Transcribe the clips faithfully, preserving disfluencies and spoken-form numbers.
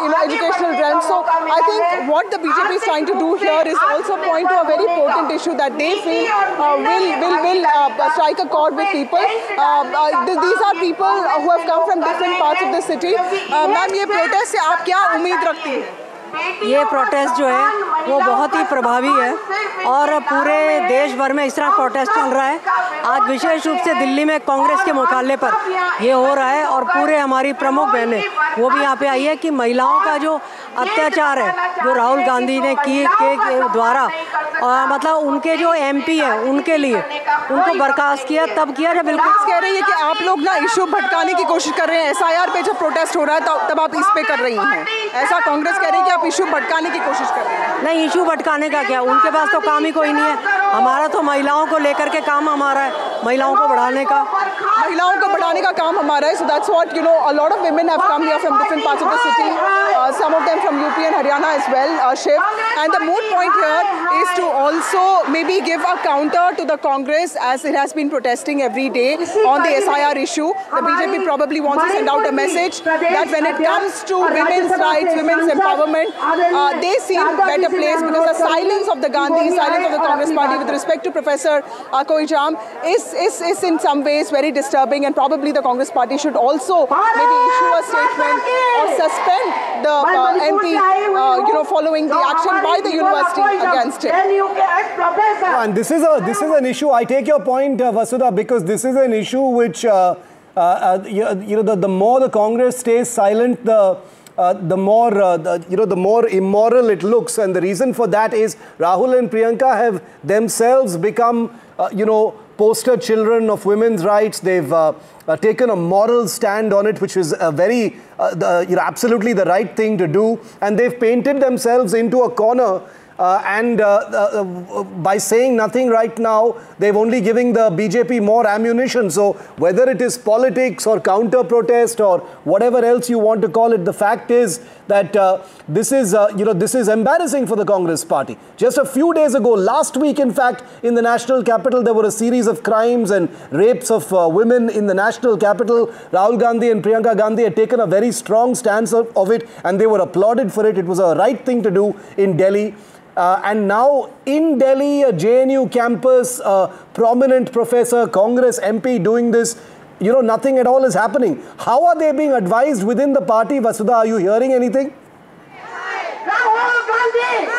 you know, educational realm. So I think what the B J P is trying to do here is also point to a very potent issue that they feel uh, will will will uh, strike a chord with people. Uh, uh, th these are people who have come from different parts of the city. Uh, Ma'am, ये protest से आप क्या उम्मीद रखती हैं? ये protest जो है वो बहुत ही प्रभावी है और पूरे देश भर में इस तरह प्रोटेस्ट चल रहा है। आज विशेष रूप से दिल्ली में कांग्रेस के मुकाबले पर ये हो रहा है और पूरे हमारी प्रमुख बहनें वो भी यहाँ पे आई है कि महिलाओं का जो अत्याचार है जो राहुल गांधी ने किए के द्वारा आ, मतलब उनके जो एमपी है उनके लिए उनको बर्खास्त किया तब किया जब बिल्कुल कह रही है कि आप लोग ना इशू भटकाने की कोशिश कर रहे हैं। एसआईआर पे जब प्रोटेस्ट हो रहा है तब तब आप इस पे कर रही हैं, ऐसा कांग्रेस कह रही है कि आप इशू भटकाने की कोशिश कर रहे हैं। नहीं, इशू भटकाने का क्या, उनके पास तो काम ही कोई नहीं है। हमारा तो महिलाओं को लेकर के काम हमारा है, महिलाओं को बढ़ाने का महिलाओं को बढ़ाने का काम हमारा है। So that's what, you know, a lot of women have come here from different parts of the city, uh, some of them from U P and Haryana as well, uh, Shiv. And the moot point here is to also maybe give a counter to the Congress as it has been protesting every day on the S I R issue. The B J P probably wants to send out a message that when it comes to women's rights, women's empowerment, uh, they seem better placed because the silence of the Gandhi, silence of the Congress party with respect to Professor uh, Koijam is, is, is in some ways very disturbing, and probably the Congress party should also maybe issue a statement or suspend the uh, M P, uh, you know, following the action by the university against it. And this is a this is an issue. I take your point, uh, Vasudha, because this is an issue which uh, uh, uh, you, you know the, the more the Congress stays silent, the uh, the more uh, the, you know the more immoral it looks, and the reason for that is Rahul and Priyanka have themselves become uh, you know poster children of women's rights. They've uh, uh, taken a moral stand on it, which is a very uh, the, you know absolutely the right thing to do, and they've painted themselves into a corner. Uh, and uh, uh, by saying nothing right now, they've only giving the B J P more ammunition. So whether it is politics or counter-protest or whatever else you want to call it, the fact is that uh, this is, uh, you know, this is embarrassing for the Congress party. Just a few days ago, last week, in fact, in the national capital, there were a series of crimes and rapes of uh, women in the national capital. Rahul Gandhi and Priyanka Gandhi had taken a very strong stance of, of it, and they were applauded for it. It was a right thing to do in Delhi. Uh, and now in Delhi, a J N U campus, a prominent professor, Congress M P doing this, you know, nothing at all is happening. How are they being advised within the party? Vasudha, are you hearing anything? Rahul Gandhi!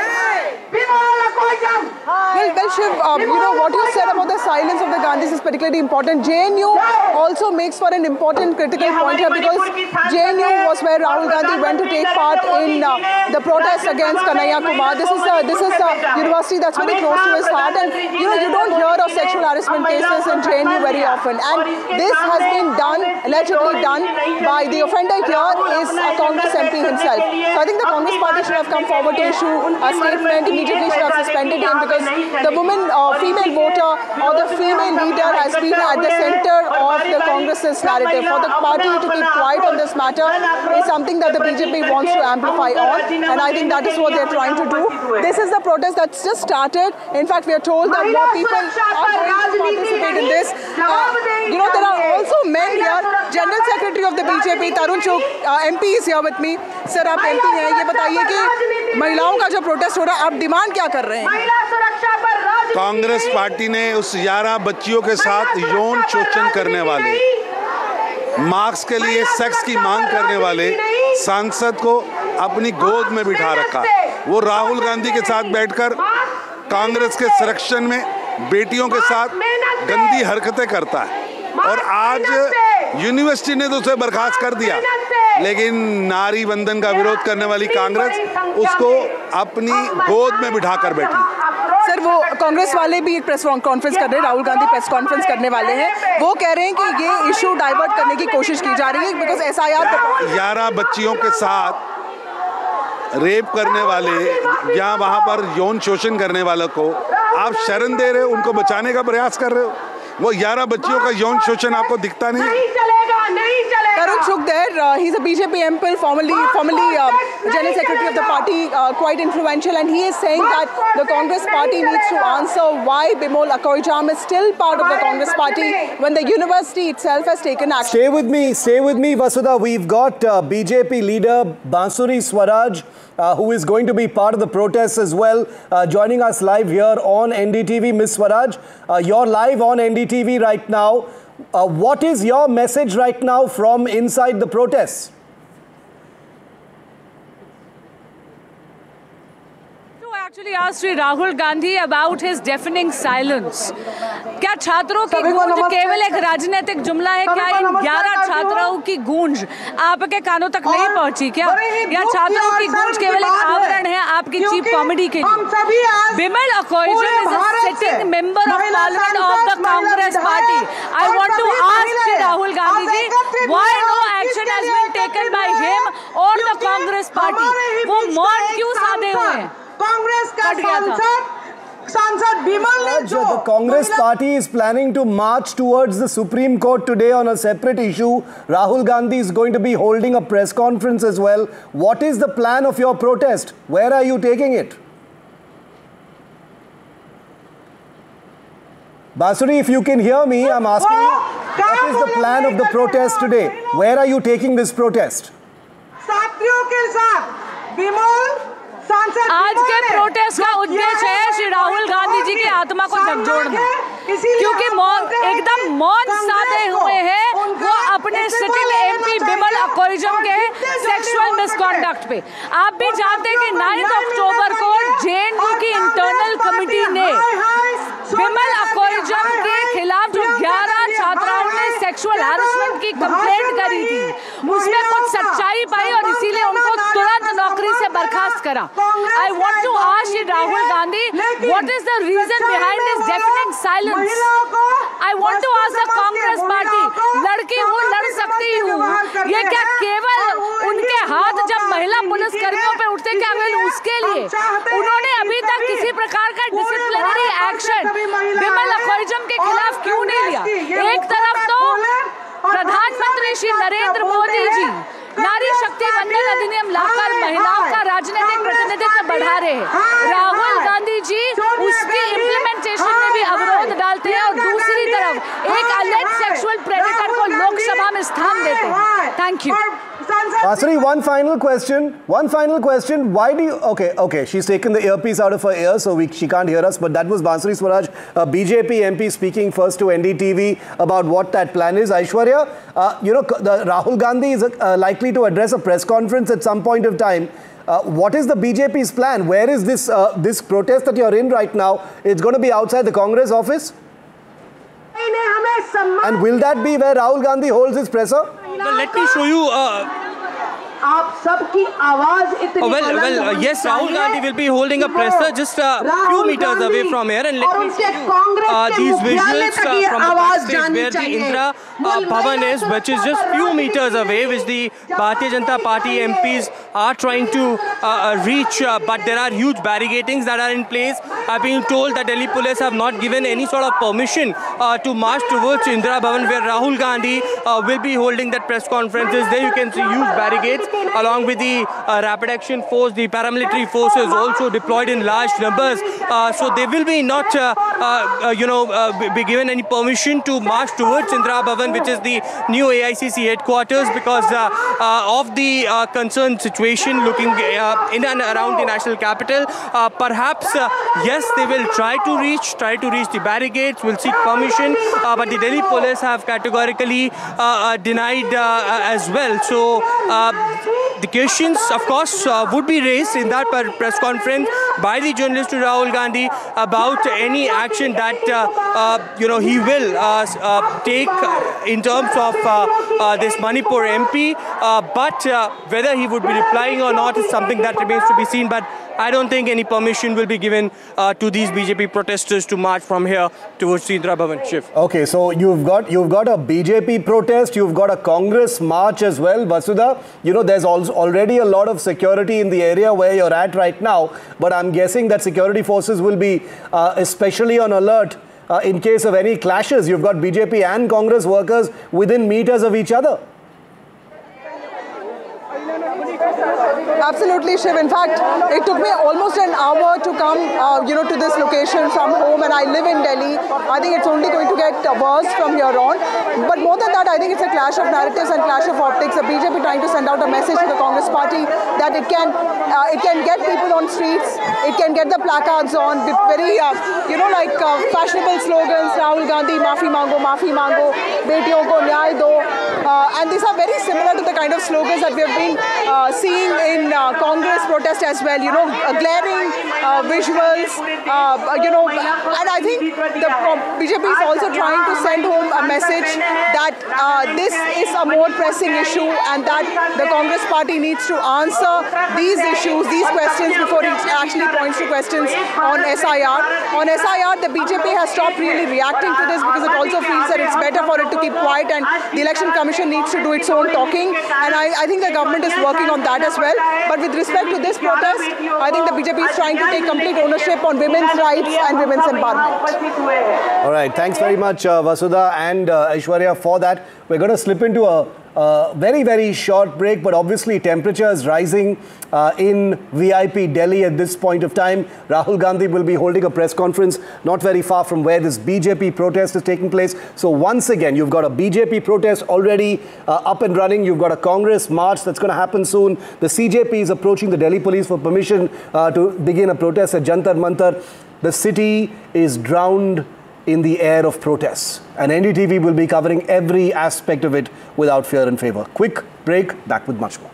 Well, well, Shiv, uh, you know, what you said about the silence of the Gandhis is particularly important. J N U also makes for an important critical point here because J N U was where Rahul Gandhi went to take part in uh, the protest against Kanhaiya Kumar. This is a, this is a university that's very close to his heart, and you know, you don't hear of sexual harassment cases in J N U very often. And this has been done, allegedly done, by the offender here is a Congress M P himself. So I think the Congress party should have come forward to issue a statement, immediately should have suspended him, because the woman, uh, female voter or the female leader has been at the center of the Congress's narrative. For the party to keep quiet on this matter is something that the B J P wants to amplify on, and I think that is what they're trying to do. This is the protest that's just started. In fact, we are told that more people are going to participate in this. Uh, you know, there are also men here. General Secretary of the B J P, Tarun Chugh, uh, M P is here with me. Sir, आप M P हैं, ये बताइए कि महिलाओं का जो protest हो रहा है, आप डिमांड क्या कर रहे हैं? कांग्रेस पार्टी ने उस ग्यारह बच्चियों के साथ यौन शोषण करने वाले, मार्क्स के लिए सेक्स की मांग करने वाले सांसद को अपनी गोद में बिठा रखा। वो राहुल गांधी के साथ बैठकर कांग्रेस के संरक्षण में बेटियों के साथ गंदी हरकतें करता है, और आज यूनिवर्सिटी ने तो उसे बर्खास्त कर दिया, लेकिन नारी बंधन का विरोध करने वाली कांग्रेस उसको अपनी गोद में बिठाकर बैठी। सर, वो कांग्रेस वाले भी एक प्रेस कॉन्फ्रेंस कर रहे हैं, राहुल गांधी प्रेस कॉन्फ्रेंस करने वाले हैं। वो कह रहे हैं कि ये इशू डाइवर्ट करने की कोशिश की जा रही है बिकॉज एसआईआर ग्यारह बच्चियों के साथ रेप करने वाले या वहाँ पर यौन शोषण करने वालों को आप शरण दे रहे हो, उनको बचाने का प्रयास कर रहे हो। वो ग्यारह बच्चियों का यौन शोषण आपको दिखता नहीं? Tarun Chugh there, uh, he's a B J P M P, formerly, formerly uh, General Secretary of the party, uh, quite influential, and he is saying that the Congress party needs to answer why Bimol Akoijam is still part of the Congress party when the university itself has taken action. Stay with me, stay with me, Vasudha. We've got uh, B J P leader Bansuri Swaraj, uh, who is going to be part of the protests as well, uh, joining us live here on N D T V. Miss Swaraj, uh, you're live on N D T V right now. Uh, what is your message right now from inside the protests? Actually asked Sri Rahul Gandhi about his deafening silence. क्या छात्रों की गूंज केवल एक राजनीतिक जुमला है क्या? इन ग्यारह छात्राओं की गूंज आपके कानों तक नहीं पहुंची क्या? या छात्रों की गूंज केवल एक आवरण है आपकी चीप कॉमेडी के लिए? Bimal Akoijam is a sitting member of Parliament of the Congress Party. I want to ask Sri Rahul Gandhi ji, why no action has been taken by him or the Congress Party? वो मौन क्यों साधे हुए हैं? कांग्रेस का सांसद सांसद बिमल ने जो the Congress party is planning to march towards the Supreme Court today on a separate issue. Rahul Gandhi is going to be holding a press conference as well. What is the plan of your protest? Where are you taking it? Basuri, if you can hear me, I'm asking you, what is the plan of the protest today? Where are you taking this protest? साथियों के साथ बिमल आज के protest का उद्देश्य है श्री राहुल गांधी जी की आत्मा को झकझोरना, क्योंकि एकदम मौन साधे हुए हैं वो अपने सिटिंग एमपी बिमल अकोइजम के सेक्सुअल मिसकॉन्डक्ट पे। आप भी जानते हैं कि नौ अक्टूबर को जेएनयू की इंटरनल कमेटी ने बिमल अकोइजम के खिलाफ जो ग्यारह छात्राओं ने सेक्सुअल हैरेसमेंट की कंप्लेंट करी थी उसमें कुछ सच्चाई पाई और इसीलिए उनको तुरंत नौकरी से बर्खास्त करा। I want to ask you, Rahul Gandhi, what is the reason behind this deafening silence? I want to ask the Congress Party, लड़की हूँ लड़ सकती हूँ, ये क्या केवल उनके हाथ जब महिला पुलिस कर्मियों पे उठते क्या केवल उसके लिए? उन्होंने अभी तक किसी प्रकार का डिसिप्लिनरी एक्शन बिमल अकोइजम के खिलाफ क्यों नहीं लिया? एक तरफ तो प्रधानमंत्री श्री नरेंद्र मोदी जी नारी शक्ति वंदन अधिनियम लाकर महिलाओं का राजनीतिक प्रतिनिधित्व बढ़ा रहे हैं, राहुल गांधी जी उसकी इम्प्लीमेंटेशन में भी अवरोध डालते हैं और दूसरी तरफ एक अलेज सेक्सुअल प्रेडेटर को लोकसभा में स्थान देते हैं। Thank you. Basuri, one final question. One final question. Why do you... Okay, okay. She's taken the earpiece out of her ear, so we, she can't hear us. But that was Bansuri Swaraj, a B J P M P, speaking first to N D T V about what that plan is. Aishwarya, uh, you know, the Rahul Gandhi is uh, likely to address a press conference at some point of time. Uh, what is the B J P's plan? Where is this, uh, this protest that you're in right now? It's going to be outside the Congress office? And will that be where Rahul Gandhi holds his presser? Well, let me show you. Uh, आप सबकी आवाज इतनी oh, well, well, uh, yes, Rahul Gandhi will be holding a presser just a few meters away from here, and let me show you uh, these visuals uh, from the backstage where the Indira uh, Bhavan is, which is just few meters away, which the Bharatiya Janata Party M Ps are trying to uh, reach, uh, but there are huge barricadings that are in place. I've been told that Delhi police have not given any sort of permission uh, to march towards Indira Bhavan, where Rahul Gandhi uh, will be holding that press conferences. There you can see huge barricades, along with the uh, rapid action force, the paramilitary forces also deployed in large numbers. Uh, so they will be not, uh, uh, uh, you know, uh, be given any permission to march towards Indira Bhavan, which is the new A I C C headquarters, because uh, uh, of the uh, concerned situation looking uh, in and around the national capital. Uh, perhaps, uh, yes, they will try to reach, try to reach the barricades, will seek permission, uh, but the Delhi police have categorically uh, uh, denied uh, as well. So, uh, the questions, of course, uh, would be raised in that press conference by the journalist to Rahul Gandhi about any action that, uh, uh, you know, he will uh, uh, take in terms of uh, uh, this Manipur M P. Uh, but uh, whether he would be replying or not is something that remains to be seen. But I don't think any permission will be given uh, to these B J P protesters to march from here towards Indira Bhavan. Shiv. Okay, so you've got you've got a B J P protest, you've got a Congress march as well, Vasudha. You know, there's also already a lot of security in the area where you're at right now, but I'm guessing that security forces will be uh, especially on alert uh, in case of any clashes. You've got B J P and Congress workers within meters of each other. Absolutely, Shiv. In fact, it took me almost an hour to come, uh, you know, to this location from home, and I live in Delhi. I think it's only going to get worse from here on. But more than that, I think it's a clash of narratives and clash of optics. The B J P trying to send out a message to the Congress party that it can, uh, it can get people on streets, it can get the placards on with very, uh, you know, like uh, fashionable slogans. Rahul Gandhi, Maafi Mango, Maafi Mango, Betiyon ko Nyay Do. Uh, and these are very similar to the kind of slogans that we have been uh, seeing in uh, Congress protest as well. You know, uh, glaring uh, visuals, uh, you know, and I think the B J P is also trying to send home a message that uh, this is a more pressing issue and that the Congress party needs to answer these issues, these questions before it actually points to questions on S I R. On S I R, the B J P has stopped really reacting to this because it also feels that it's better for it to keep quiet, and the Election Commission needs to do its own talking, and I, I think the government is working on that as well. But with respect to this protest, I think the B J P is trying to take complete ownership on women's rights and women's empowerment. All right, thanks very much, uh, Vasudha and uh, Aishwarya, for that. We're going to slip into a uh, very, very short break, but obviously temperature is rising uh, in V I P Delhi at this point of time. Rahul Gandhi will be holding a press conference not very far from where this B J P protest is taking place. So once again, you've got a B J P protest already uh, up and running. You've got a Congress march that's going to happen soon. The C J P is approaching the Delhi police for permission uh, to begin a protest at Jantar Mantar. The city is drowned in the air of protests, and N D T V will be covering every aspect of it without fear and favor. Quick break, back with much more.